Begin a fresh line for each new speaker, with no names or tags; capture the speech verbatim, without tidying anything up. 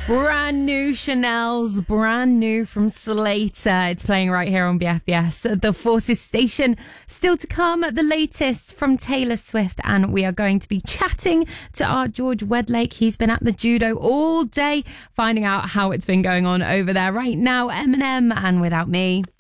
Brand new Chanel's, brand new from Slater. It's playing right here on B F B S, the, the Forces station. Still to come, the latest from Taylor Swift, and we are going to be chatting to our George Wedlake. He's been at the judo all day, finding out how it's been going on over there. Right now, Eminem and Without Me.